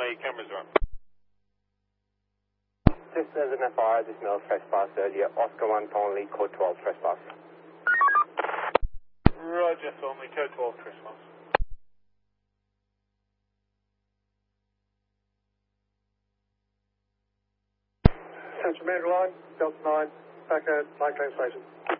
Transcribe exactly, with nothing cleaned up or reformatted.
cameras are on. Just as an F I R, this male trespassed earlier. Oscar one, Thornley, code twelve, trespass. Roger, Thornley, code twelve, trespass. Central Mandarin Line, Delta nine, back at Lake Train Station.